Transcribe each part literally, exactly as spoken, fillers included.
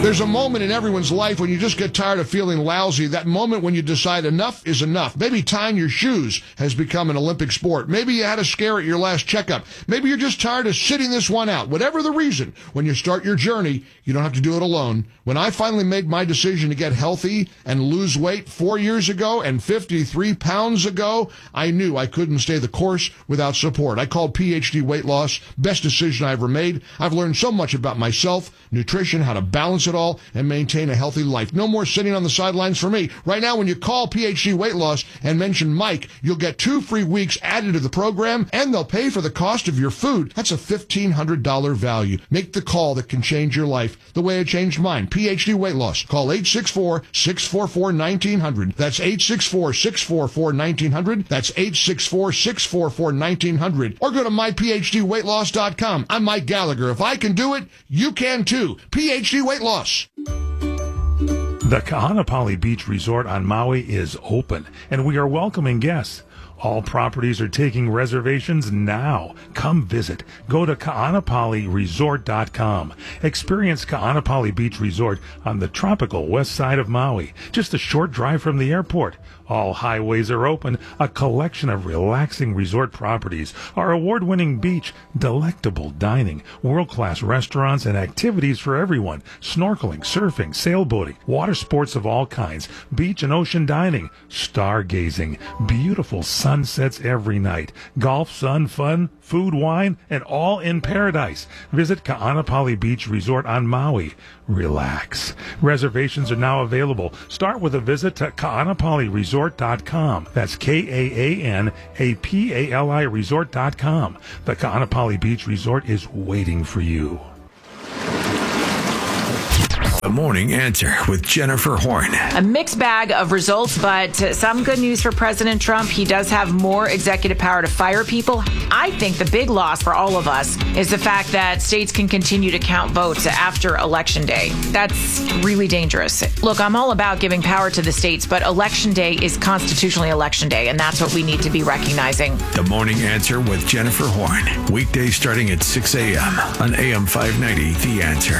There's a moment in everyone's life when you just get tired of feeling lousy. That moment when you decide enough is enough. Maybe tying your shoes has become an Olympic sport. Maybe you had a scare at your last checkup. Maybe you're just tired of sitting this one out. Whatever the reason, when you start your journey, you don't have to do it alone. When I finally made my decision to get healthy and lose weight four years ago and fifty-three pounds ago, I knew I couldn't stay the course without support. I called P H D Weight Loss. Best decision I ever made. I've learned so much about myself, nutrition, how to balance it all, and maintain a healthy life. No more sitting on the sidelines for me. Right now, when you call P H D Weight Loss and mention Mike, you'll get two free weeks added to the program, and they'll pay for the cost of your food. That's a fifteen hundred dollars value. Make the call that can change your life the way it changed mine. P H D Weight Loss. Call eight six four, six four four, one nine zero zero. That's eight six four, six four four, one nine zero zero. That's eight six four, six four four, one nine zero zero. Or go to my p h d weight loss dot com. I'm Mike Gallagher. If I can do it, you can too. P H D Weight Loss. The Kahanapali Beach Resort on Maui is open, and we are welcoming guests. All properties are taking reservations now. Come visit. Go to kaanapali resort dot com. Experience Kaanapali Beach Resort on the tropical west side of Maui, just a short drive from the airport. All highways are open, a collection of relaxing resort properties, our award-winning beach, delectable dining, world-class restaurants, and activities for everyone, snorkeling, surfing, sailboating, water sports of all kinds, beach and ocean dining, stargazing, beautiful sunsets every night, golf, sun, fun, food, wine, and all in paradise. Visit Kaanapali Beach Resort on Maui. Relax. Reservations are now available. Start with a visit to kaanapali resort dot com. That's K A A N A P A L I resort dot com. The Kaanapali Beach Resort is waiting for you. The Morning Answer with Jennifer Horn. A mixed bag of results, but some good news for President Trump. He does have more executive power to fire people. I think the big loss for all of us is the fact that states can continue to count votes after Election Day. That's really dangerous. Look, I'm all about giving power to the states, but Election Day is constitutionally Election Day, and that's what we need to be recognizing. The Morning Answer with Jennifer Horn. Weekdays starting at six a.m. on A M five ninety, The Answer.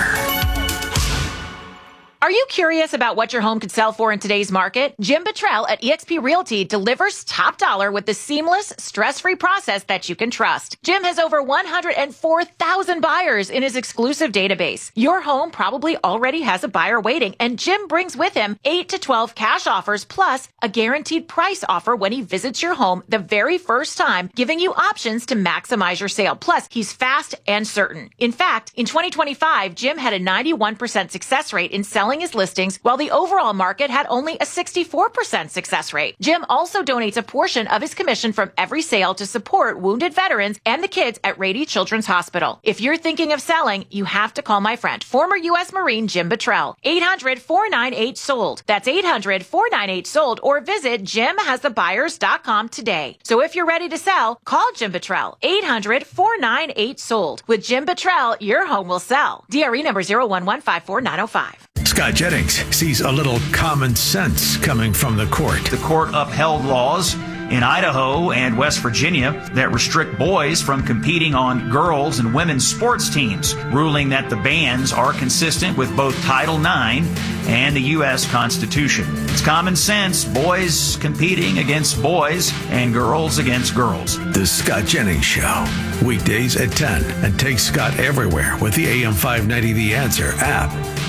Are you curious about what your home could sell for in today's market? Jim Buttrell at eXp Realty delivers top dollar with the seamless, stress-free process that you can trust. Jim has over one hundred four thousand buyers in his exclusive database. Your home probably already has a buyer waiting, and Jim brings with him eight to twelve cash offers plus a guaranteed price offer when he visits your home the very first time, giving you options to maximize your sale. Plus, he's fast and certain. In fact, in twenty twenty-five, Jim had a ninety-one percent success rate in selling his listings, while the overall market had only a sixty-four percent success rate. Jim also donates a portion of his commission from every sale to support wounded veterans and the kids at Rady Children's Hospital. If you're thinking of selling, you have to call my friend, former U S Marine Jim Buttrell. eight hundred, four nine eight, sold. That's eight hundred, four nine eight, sold, or visit jim has the buyers dot com today. So if you're ready to sell, call Jim Buttrell. eight hundred, four nine eight, sold. With Jim Buttrell, your home will sell. D R E number zero one one five four nine zero five. Scott Jennings sees a little common sense coming from the court. The court upheld laws in Idaho and West Virginia that restrict boys from competing on girls' and women's sports teams, ruling that the bans are consistent with both Title nine and the U S Constitution. It's common sense, boys competing against boys and girls against girls. The Scott Jennings Show, weekdays at ten, and take Scott everywhere with the A M five ninety The Answer app.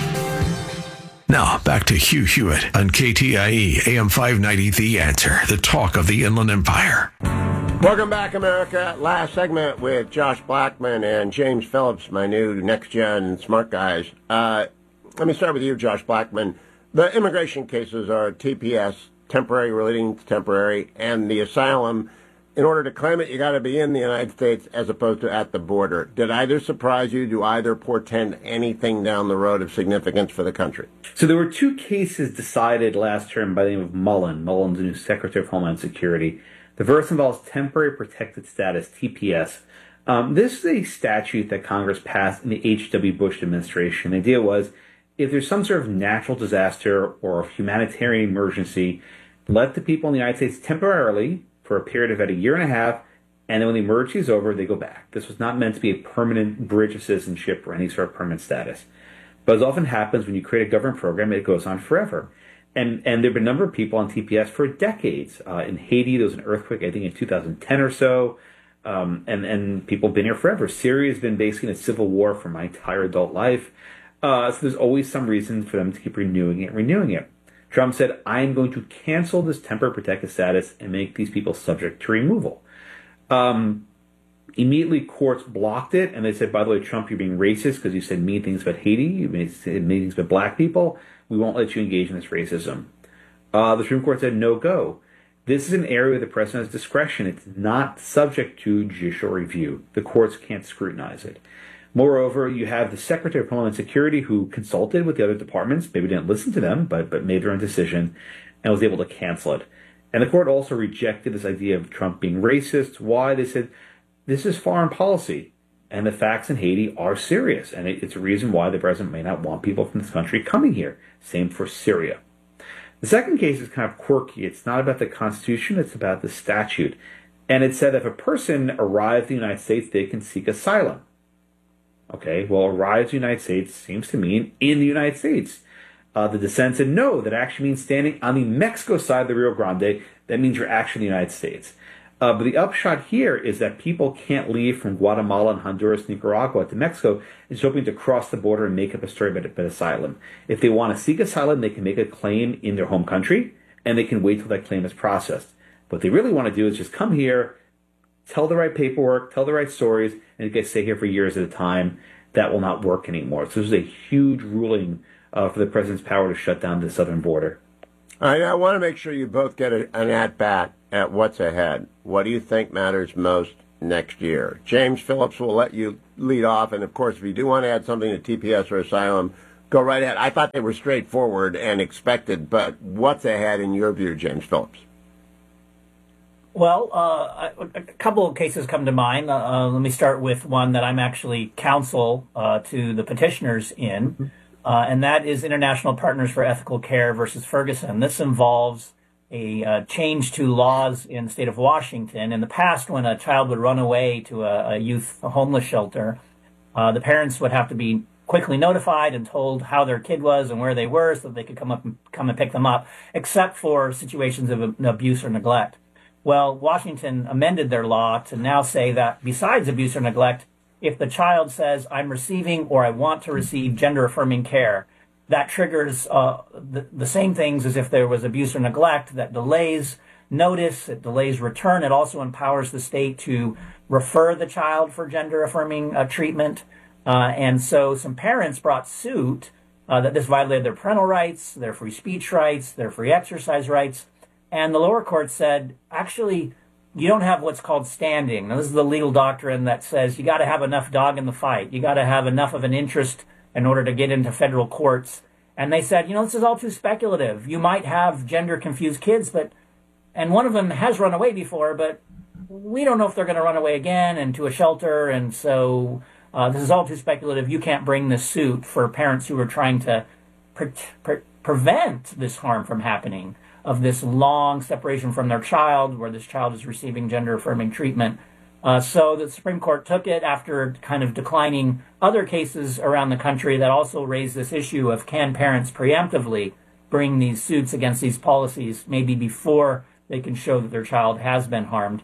Now, back to Hugh Hewitt on K T I E, A M five ninety, The Answer, the talk of the Inland Empire. Welcome back, America. Last segment with Josh Blackman and James Phillips, my new next-gen smart guys. Uh, let me start with you, Josh Blackman. The immigration cases are T P S, temporary relating to temporary, and the asylum. In order to claim it, you got to be in the United States as opposed to at the border. Did either surprise you? Do either portend anything down the road of significance for the country? So there were two cases decided last term by the name of Mullen. Mullen's the new Secretary of Homeland Security. The first involves temporary protected status, T P S. Um, this is a statute that Congress passed in the H W. Bush administration. The idea was if there's some sort of natural disaster or humanitarian emergency, let the people in the United States temporarily, for a period of about a year and a half, and then when the emergency is over, they go back. This was not meant to be a permanent bridge of citizenship or any sort of permanent status. But as often happens when you create a government program, it goes on forever. And and there have been a number of people on T P S for decades. Uh, in Haiti, there was an earthquake, I think, in two thousand ten or so. Um, and, and people have been here forever. Syria has been basically in a civil war for my entire adult life. Uh, so there's always some reason for them to keep renewing it and renewing it. Trump said, I'm going to cancel this temporary protected status and make these people subject to removal. Um, immediately, courts blocked it, and they said, by the way, Trump, you're being racist because you said mean things about Haiti, you said mean things about black people. We won't let you engage in this racism. Uh, the Supreme Court said, no go. This is an area where the president has discretion. It's not subject to judicial review. The courts can't scrutinize it. Moreover, you have the Secretary of Homeland Security who consulted with the other departments, maybe didn't listen to them, but, but made their own decision and was able to cancel it. And the court also rejected this idea of Trump being racist. Why? They said, this is foreign policy, and the facts in Haiti are serious, and it, it's a reason why the president may not want people from this country coming here. Same for Syria. The second case is kind of quirky. It's not about the Constitution, it's about the statute. And it said if a person arrives in the United States, they can seek asylum. Okay, well, arrives in the United States seems to mean in the United States. Uh, the dissent said no, that actually means standing on the Mexico side of the Rio Grande. That means you're actually in the United States. Uh, but the upshot here is that people can't leave from Guatemala and Honduras, Nicaragua to Mexico, just hoping to cross the border and make up a story about, about asylum. If they want to seek asylum, they can make a claim in their home country, and they can wait till that claim is processed. What they really want to do is just come here, tell the right paperwork, tell the right stories, and get stay here for years at a time. That will not work anymore. So this is a huge ruling uh, for the president's power to shut down the southern border. All right, I want to make sure you both get a, an at-bat at what's ahead. What do you think matters most next year? James Phillips will let you lead off, and of course, if you do want to add something to T P S or asylum, go right ahead. I thought they were straightforward and expected, but what's ahead in your view, James Phillips? Well, uh, a couple of cases come to mind. Uh, let me start with one that I'm actually counsel uh, to the petitioners in, uh, and that is International Partners for Ethical Care versus Ferguson. This involves a uh, change to laws in the state of Washington. In the past, when a child would run away to a, a youth homeless shelter, uh, the parents would have to be quickly notified and told how their kid was and where they were so that they could come up and come and pick them up, except for situations of abuse or neglect. Well, Washington amended their law to now say that besides abuse or neglect, if the child says, I'm receiving or I want to receive gender-affirming care, that triggers uh, the, the same things as if there was abuse or neglect that delays notice, it delays return. It also empowers the state to refer the child for gender-affirming uh, treatment. Uh, and so some parents brought suit uh, that this violated their parental rights, their free speech rights, their free exercise rights. And the lower court said, actually, you don't have what's called standing. Now, this is the legal doctrine that says you got to have enough dog in the fight. You got to have enough of an interest in order to get into federal courts. And they said, you know, this is all too speculative. You might have gender-confused kids, but, and one of them has run away before, but we don't know if they're going to run away again and to a shelter. And so uh, this is all too speculative. You can't bring this suit for parents who are trying to pre- pre- prevent this harm from happening, of this long separation from their child where this child is receiving gender-affirming treatment. Uh, so the Supreme Court took it after kind of declining other cases around the country that also raised this issue of can parents preemptively bring these suits against these policies maybe before they can show that their child has been harmed.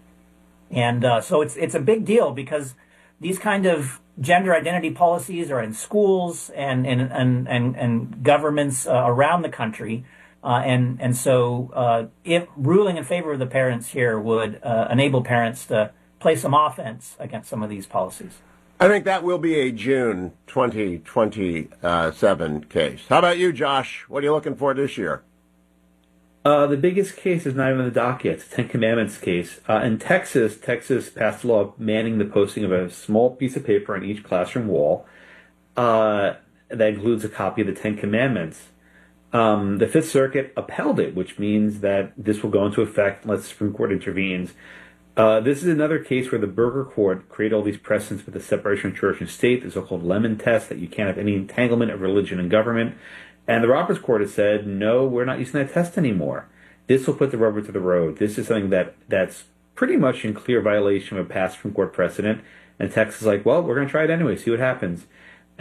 And uh, so it's it's a big deal because these kind of gender identity policies are in schools and, and, and, and, and governments uh, around the country. Uh, and and so uh, if ruling in favor of the parents here would uh, enable parents to play some offense against some of these policies. I think that will be a June twenty twenty-seven case. How about you, Josh? What are you looking for this year? Uh, the biggest case is not even on the docket. It's the Ten Commandments case. Uh, in Texas, Texas passed a law banning the posting of a small piece of paper on each classroom wall uh, that includes a copy of the Ten Commandments. Um, the Fifth Circuit upheld it, which means that this will go into effect unless the Supreme Court intervenes. Uh, this is another case where the Berger Court created all these precedents with the separation of church and state, the so-called Lemon test, that you can't have any entanglement of religion and government. And the Roberts Court has said, no, we're not using that test anymore. This will put the rubber to the road. This is something that that's pretty much in clear violation of a past Supreme Court precedent. And Texas is like, well, we're going to try it anyway, see what happens.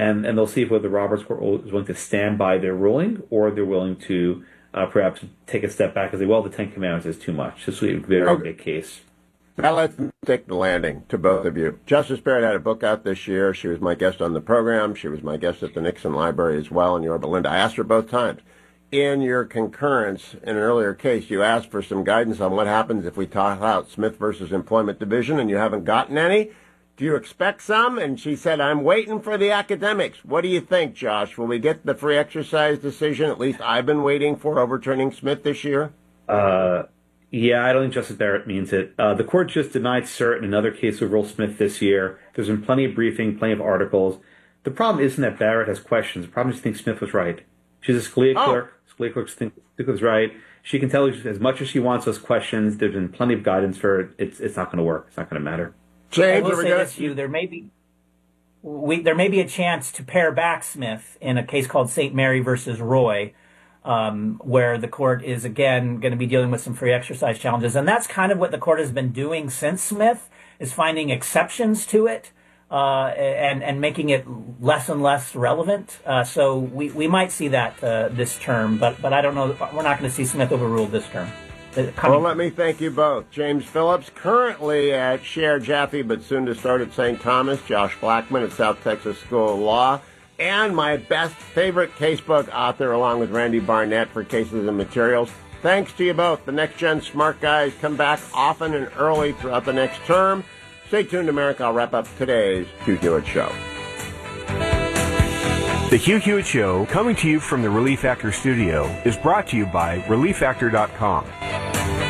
and, and they'll see whether the Roberts Court is willing to stand by their ruling or they're willing to uh, perhaps take a step back and say, well, the Ten Commandments is too much. This will be a very okay. big case. Now let's take the landing to both of you. Justice Barrett had a book out this year. She was my guest on the program. She was my guest at the Nixon Library as well in Yorba Linda. I asked her both times. In your concurrence in an earlier case, you asked for some guidance on what happens if we toss out Smith versus Employment Division, and you haven't gotten any. Do you expect some? And she said, I'm waiting for the academics. What do you think, Josh? Will we get the free exercise decision, at least I've been waiting for, overturning Smith this year? Uh... Yeah, I don't think Justice Barrett means it. Uh, the court just denied cert in another case with Will Smith this year. There's been plenty of briefing, plenty of articles. The problem isn't that Barrett has questions. The problem is she thinks Smith was right. She's a Scalia oh. clerk. Scalia clerks think Smith was right. She can tell you as much as she wants those questions. There's been plenty of guidance for it. It's it's not going to work. It's not going to matter. James, I will are we say gonna... this to you. There may be we there may be a chance to pare back Smith in a case called Saint Mary versus Roy. Um, where the court is, again, going to be dealing with some free exercise challenges. And that's kind of what the court has been doing since Smith, is finding exceptions to it uh, and, and making it less and less relevant. Uh, so we, we might see that uh, this term, but, but I don't know. We're not going to see Smith overruled this term. Well, let me thank you both. James Phillips, currently at Cher Jaffe, but soon to start at Saint Thomas. Josh Blackman at South Texas School of Law. And my best favorite casebook author, along with Randy Barnett for Cases and Materials. Thanks to you both. The Next Gen Smart Guys come back often and early throughout the next term. Stay tuned, America. I'll wrap up today's Hugh Hewitt Show. The Hugh Hewitt Show, coming to you from the Relief Factor studio, is brought to you by relief factor dot com.